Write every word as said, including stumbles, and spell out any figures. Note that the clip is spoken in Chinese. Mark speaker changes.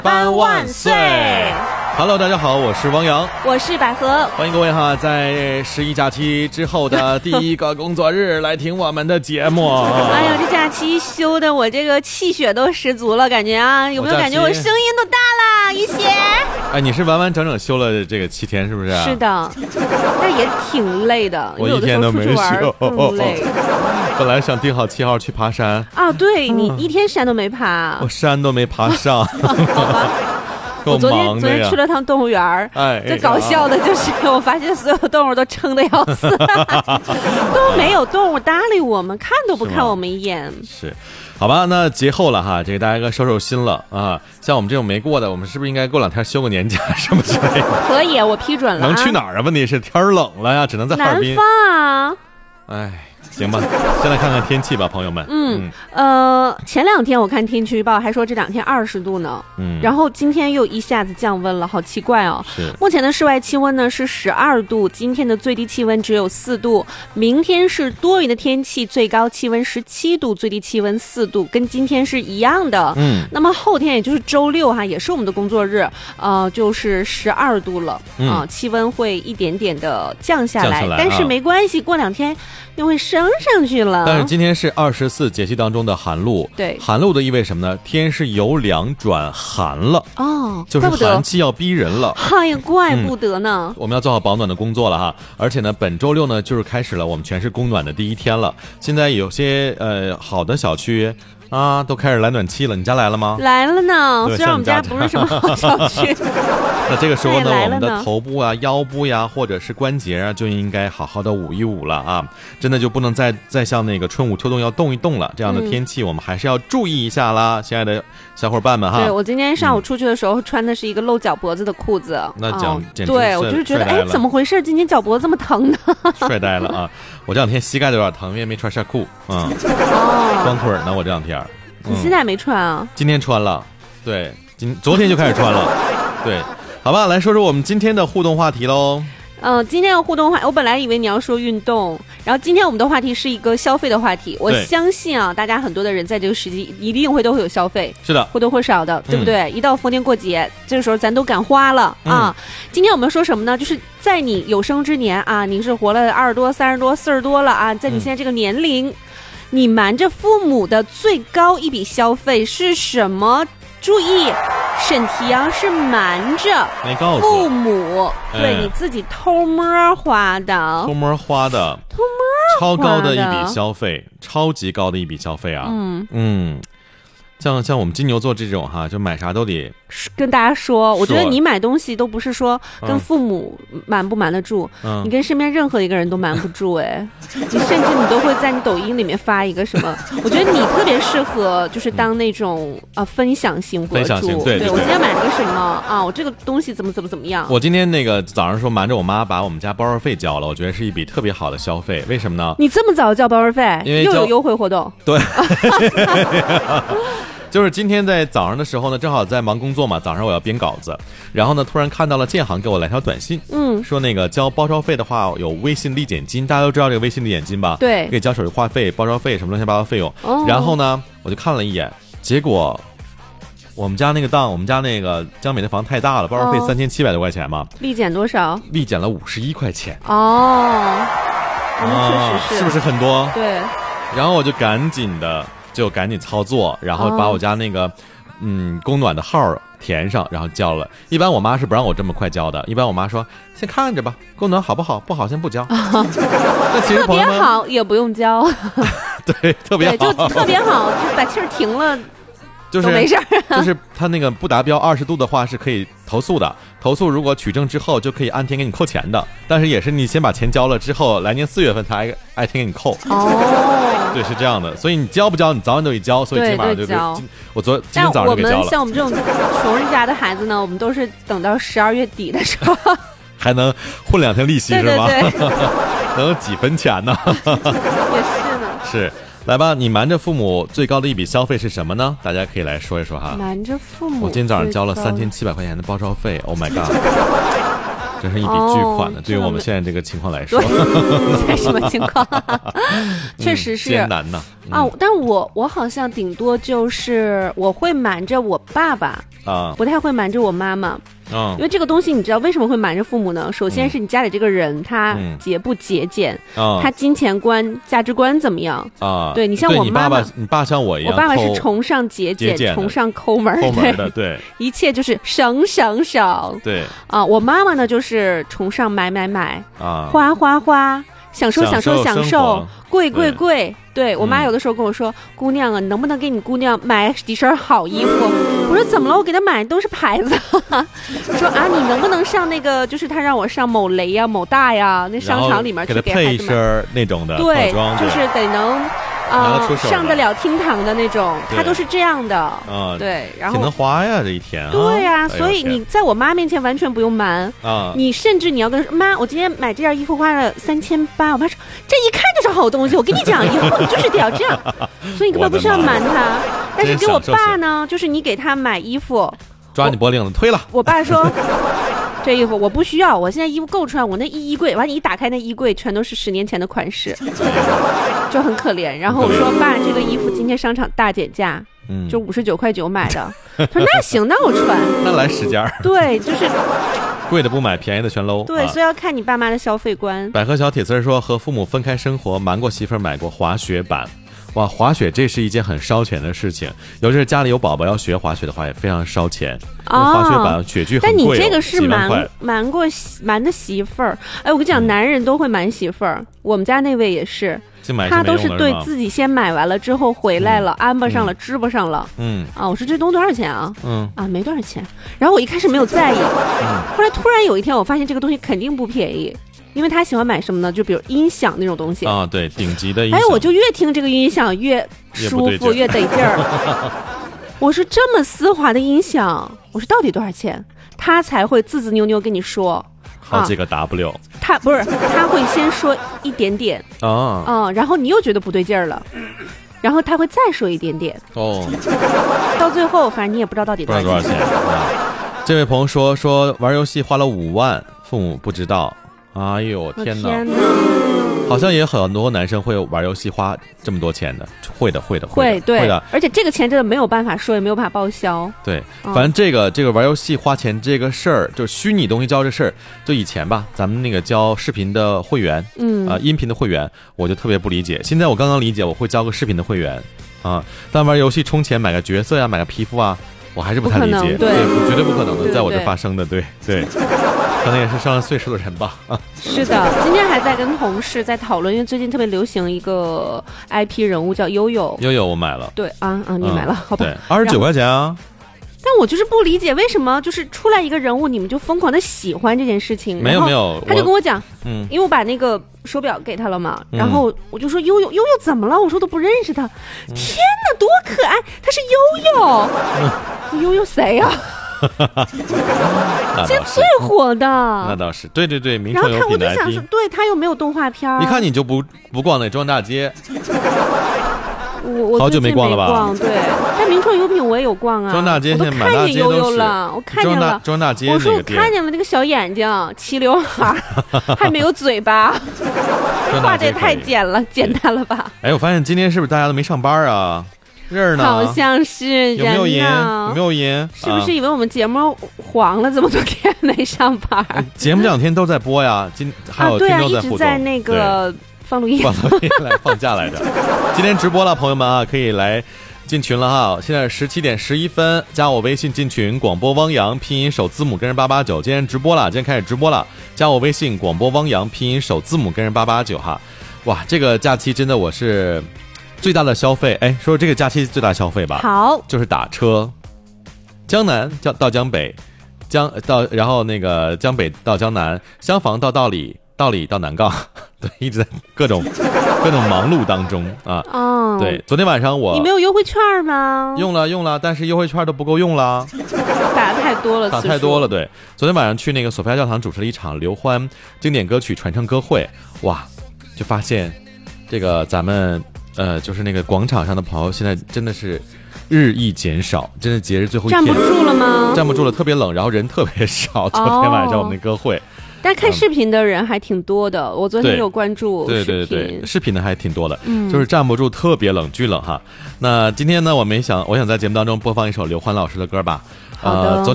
Speaker 1: 班万岁 ！Hello， 大家好，我是汪洋，
Speaker 2: 我是百合，
Speaker 1: 欢迎各位哈，在十一假期之后的第一个工作日来听我们的节目。
Speaker 2: 哎呀，这假期休的我这个气血都十足了，感觉啊，有没有感觉我声音都大了一些？
Speaker 1: 哎，你是完完整整休了这个七天，是不是？
Speaker 2: 是的，但也挺累的。
Speaker 1: 我一天都没休，
Speaker 2: 更累。
Speaker 1: 本来想定好七号去爬山
Speaker 2: 啊，对、嗯、你一天山都没爬，
Speaker 1: 我山都没爬上。好
Speaker 2: 吧。我昨天昨天去了趟动物园，哎，最搞笑的就是我发现所有动物都撑得要死，都没有动物搭理我们，看都不看我们一眼。
Speaker 1: 是，好吧，那节后了哈，这个大家该收收心了啊。像我们这种没过的，我们是不是应该过两天休个年假什么之类的？
Speaker 2: 可以，我批准了、啊。
Speaker 1: 能去哪儿啊？问题是天冷了呀，只能在哈尔滨。
Speaker 2: 南方啊。
Speaker 1: 哎。行吧，先来看看天气吧，朋友们。
Speaker 2: 嗯，呃，前两天我看天气预报还说这两天二十度呢，嗯，然后今天又一下子降温了，好奇怪哦。
Speaker 1: 是。
Speaker 2: 目前的室外气温呢是十二度，今天的最低气温只有四度，明天是多云的天气，最高气温十七度，最低气温四度，跟今天是一样的。嗯。那么后天也就是周六哈，也是我们的工作日，呃，就是十二度了啊、嗯呃，气温会一点点的降下来，
Speaker 1: 降下来
Speaker 2: 但是没关系，过两天又会升上去了。
Speaker 1: 但是今天是二十四节气当中的寒露，
Speaker 2: 对，
Speaker 1: 寒露的意味什么呢？天是由凉转寒了
Speaker 2: 哦，
Speaker 1: 就是寒气要逼人了。
Speaker 2: 哎呀，怪不得呢、
Speaker 1: 嗯！我们要做好保暖的工作了哈。而且呢，本周六呢就是开始了我们全市供暖的第一天了。现在有些呃好的小区啊，都开始来暖气了。你家来了吗？
Speaker 2: 来了呢，虽然我们家不是什么好小区。
Speaker 1: 那这个时候呢，我们的头部啊、腰部呀，或者是关节啊，就应该好好的捂一捂了啊！真的就不能再再像那个春捂秋冻要动一动了。这样的天气，我们还是要注意一下啦，嗯、亲爱的小伙伴们哈。
Speaker 2: 对，我今天上午出去的时候、嗯、穿的是一个露脚脖子的裤子，
Speaker 1: 那讲、哦、简直
Speaker 2: 对我就是觉得哎，怎么回事？今天脚脖子这么疼呢？
Speaker 1: 帅呆了啊！我这两天膝盖都有点疼，因为没穿晒裤啊、嗯哦，光腿呢。我这两天。
Speaker 2: 你现在没穿啊？
Speaker 1: 今天穿了，对，今昨天就开始穿了，对，好吧，来说说我们今天的互动话题喽。
Speaker 2: 嗯、呃，今天的互动话，我本来以为你要说运动，然后今天我们的话题是一个消费的话题。我相信啊，大家很多的人在这个时期一定会都会有消费，
Speaker 1: 是的，
Speaker 2: 或多或少的，对不对？嗯、一到逢年过节，这个时候咱都敢花了、嗯、啊。今天我们说什么呢？就是在你有生之年啊，你是活了二十多、三十多、四十多了啊，在你现在这个年龄。嗯你瞒着父母的最高一笔消费是什么？注意，审题啊是瞒着父母，对、哎、你自己偷摸花的，
Speaker 1: 偷摸花的，
Speaker 2: 偷摸
Speaker 1: 超高的一笔消费，超级高的一笔消费啊！嗯嗯。像像我们金牛座这种哈，就买啥都得
Speaker 2: 跟大家说。我觉得你买东西都不是说跟父母瞒不瞒得住、嗯，你跟身边任何一个人都瞒不住哎。你甚至你都会在你抖音里面发一个什么？我觉得你特别适合就是当那种啊、呃、分享型博主。
Speaker 1: 分享型，对
Speaker 2: 对, 对, 对。我今天买了个什么啊？我这个东西怎么怎么怎么样？
Speaker 1: 我今天那个早上说瞒着我妈把我们家包邮费交了，我觉得是一笔特别好的消费。为什么呢？
Speaker 2: 你这么早交包邮费，
Speaker 1: 因为
Speaker 2: 又有优惠活动。
Speaker 1: 对。就是今天在早上的时候呢，正好在忙工作嘛，早上我要编稿子，然后呢，突然看到了建行给我来条短信，嗯，说那个交包招费的话有微信立减金，大家都知道这个微信立减金吧？
Speaker 2: 对，
Speaker 1: 可以交手续话费、包招费什么乱七八糟费用。哦、然后呢，我就看了一眼，结果我们家那个档，我们家那个江美的房太大了，包招费三千七百多块钱嘛，
Speaker 2: 立减多少？
Speaker 1: 立减了五十一块钱。
Speaker 2: 哦，那确实是，
Speaker 1: 是不是很多？
Speaker 2: 对。
Speaker 1: 然后我就赶紧的。就赶紧操作，然后把我家那个、哦、嗯供暖的号填上，然后交了。一般我妈是不让我这么快交的，一般我妈说先看着吧，供暖好不好？不好先不交。哦、那其实朋友们
Speaker 2: 特别好也不用交。
Speaker 1: 对，特别好，
Speaker 2: 对，就特别好，就把气儿停了。
Speaker 1: 就是
Speaker 2: 没事
Speaker 1: 就是他那个不达标二十度的话是可以投诉的，投诉如果取证之后就可以按天给你扣钱的，但是也是你先把钱交了之后，来年四月份才挨天给你扣。哦，对，是这样的，所以你交不交，你早晚都得交，所以今晚就交。我昨今天早上就给交了。
Speaker 2: 但我们像我们这种穷人家的孩子呢，我们都是等到十二月底的时候
Speaker 1: 还能混两天利息，是吗？
Speaker 2: 对对对
Speaker 1: 能有几分钱呢？
Speaker 2: 也是呢。
Speaker 1: 是。来吧，你瞒着父母最高的一笔消费是什么呢？大家可以来说一说哈。
Speaker 2: 瞒着父母，
Speaker 1: 我今天早上交了三千七百块钱的包招费 ，Oh my god！ 真是一笔巨款的，哦、对于我们现在这个情况来说，
Speaker 2: 现在什么情况？确实是、
Speaker 1: 嗯、艰难呐、
Speaker 2: 嗯、啊！但我我好像顶多就是我会瞒着我爸爸
Speaker 1: 啊，
Speaker 2: 不太会瞒着我妈妈。
Speaker 1: 嗯，
Speaker 2: 因为这个东西你知道为什么会瞒着父母呢？首先是你家里这个人、嗯、他节不节俭、嗯、他金钱观价值观怎么样
Speaker 1: 啊？
Speaker 2: 对，你像我妈妈，
Speaker 1: 你爸爸你爸像我一样，
Speaker 2: 我爸爸是崇尚节俭崇尚抠门
Speaker 1: 抠门的，对，
Speaker 2: 一切就是省省省，
Speaker 1: 对
Speaker 2: 啊，我妈妈呢就是崇尚买买买
Speaker 1: 啊，
Speaker 2: 花花花，享受享受享受，贵贵贵。对，我妈有的时候跟我说、嗯、姑娘啊，能不能给你姑娘买几身好衣服？我说怎么了？我给她买都是牌子。说啊，你能不能上那个，就是她让我上某雷呀、某大呀那商场里面去给孩子买，
Speaker 1: 配一身那种的
Speaker 2: 对
Speaker 1: 套装，
Speaker 2: 就是得能啊、呃、上得了厅堂的那种，她都是这样的。
Speaker 1: 啊，
Speaker 2: 对，然后
Speaker 1: 挺能花呀这一天、啊。
Speaker 2: 对呀、啊，
Speaker 1: 哎、
Speaker 2: 所以你在我妈面前完全不用瞒啊，你甚至你要跟妈，我今天买这件衣服花了三千八，我妈说这一看就是好东西，我跟你讲，以后你就是得要这样，所以你根本不需要瞒他。但是给我爸呢，就是你给他买衣服，
Speaker 1: 抓你脖领子推了。
Speaker 2: 我爸说这衣服我不需要，我现在衣服够穿，我那一衣柜，完你一打开那衣柜全都是十年前的款式，就很可怜。然后我说爸，这个衣服今天商场大减价。嗯，就五十九块九买的。他说那行，那我穿。
Speaker 1: 那来十件。
Speaker 2: 对，就是
Speaker 1: 贵的不买，便宜的全搂。
Speaker 2: 对，啊、所以要看你爸妈的消费观。
Speaker 1: 百合小铁丝说，和父母分开生活，瞒过媳妇儿买过滑雪板。哇，滑雪这是一件很烧钱的事情，尤其是家里有宝宝要学滑雪的话，也非常烧钱。哦、滑雪板雪具很贵、哦，
Speaker 2: 但你这个是瞒瞒过瞒的媳妇儿。哎，我跟你讲，嗯、男人都会瞒媳妇儿。我们家那位也是。他都是对自己先买完了之后回来了，嗯、安巴上了，支巴上了。嗯啊，我说这东西多少钱啊？嗯啊，没多少钱。然后我一开始没有在意，嗯、后来突然有一天我发现这个东西肯定不便宜，因为他喜欢买什么呢？就比如音响那种东西
Speaker 1: 啊，对，顶级的音响。
Speaker 2: 哎，我就越听这个音响越舒服，越得劲儿。我说这么丝滑的音响，我说到底多少钱？他才会自自扭扭跟你说。
Speaker 1: 好几个 W，、啊、
Speaker 2: 他不是，他会先说一点点啊，嗯，然后你又觉得不对劲儿了，然后他会再说一点点哦，到最后反正你也不知道到底多少钱。
Speaker 1: 多少钱、啊？这位朋友说说玩游戏花了五万，父母不知道。哎呦天哪！天哪，好像也很多男生会玩游戏花这么多钱的，会的会的
Speaker 2: 会
Speaker 1: 的会的，
Speaker 2: 而且这个钱真的没有办法说，也没有办法报销。
Speaker 1: 对，反正这个、嗯、这个玩游戏花钱这个事儿，就是虚拟东西交这事儿，就以前吧，咱们那个交视频的会员，嗯啊、呃，音频的会员，我就特别不理解。现在我刚刚理解，我会交个视频的会员啊，但玩游戏充钱买个角色呀，买个皮肤啊，我还是不太理解，
Speaker 2: 对，
Speaker 1: 对，绝对不可能的，在我这发生的，对对。可能也是上了岁数的人吧。
Speaker 2: 是的，今天还在跟同事在讨论，因为最近特别流行一个 I P 人物叫悠悠。
Speaker 1: 悠悠我买了。
Speaker 2: 对啊啊，你买了，嗯、好吧？
Speaker 1: 对，二十九块钱啊。
Speaker 2: 但我就是不理解为什么就是出来一个人物，你们就疯狂的喜欢这件事情。
Speaker 1: 没有没有，
Speaker 2: 他就跟我讲，嗯，因为我把那个手表给他了嘛，然后我就说悠悠悠悠怎么了？我说都不认识他，嗯、天哪，多可爱！他是悠悠，嗯、悠悠谁呀、啊？现在最火的，
Speaker 1: 那倒是，对对对，名创优品的 I P。然后看我就想说，
Speaker 2: 对他又没有动画片，
Speaker 1: 一看你就不不逛那中央大街。
Speaker 2: 我我
Speaker 1: 好久没逛了吧？
Speaker 2: 逛对，但名创优品我也有逛啊。
Speaker 1: 中央大街现在满大街
Speaker 2: 都是。我都看见悠悠了，我看见了。
Speaker 1: 中央大街
Speaker 2: 我说我看见了那个小眼睛，齐刘海，还没有嘴巴，画的也太简了，简单了吧？
Speaker 1: 哎，我发现今天是不是大家都没上班啊？热闹，
Speaker 2: 好像是。
Speaker 1: 有没有赢？有没有赢？
Speaker 2: 是不是以为我们节目黄了，这么多天没上班？
Speaker 1: 节目这两天都在播呀，今还有听众在互动。
Speaker 2: 对啊，一直在那个。放录音，
Speaker 1: 放录音来放假来着。今天直播了，朋友们啊，可以来进群了哈。现在十七点十一分，加我微信进群，广播汪洋拼音首字母跟人八八九。今天直播了，今天开始直播了，加我微信广播汪洋拼音首字母跟人八八九哈。哇，这个假期真的我是最大的消费，哎，说说这个假期最大消费吧。
Speaker 2: 好，
Speaker 1: 就是打车，江南到江北，江到然后那个江北到江南，襄房到道里。道理到南杠，对，一直在各种各种忙碌当中啊。哦，对，昨天晚上我
Speaker 2: 你没有优惠券吗？
Speaker 1: 用了用了，但是优惠券都不够用了，
Speaker 2: 打太多了，
Speaker 1: 打太多了。对，昨天晚上去那个索菲亚教堂主持了一场刘欢经典歌曲传唱歌会，哇，就发现这个咱们呃，就是那个广场上的朋友，现在真的是日益减少，真的节日最后一天
Speaker 2: 站不住了吗？
Speaker 1: 站不住了，特别冷，然后人特别少。昨天晚上我们的歌会。
Speaker 2: 但看视频的人还挺多的，嗯、我昨天有关注视频，
Speaker 1: 对对对对，视频的还挺多的，嗯，就是站不住，特别冷，巨冷哈。那今天呢，我们想，我想在节目当中播放一首刘欢老师的歌吧，
Speaker 2: 好的。
Speaker 1: 呃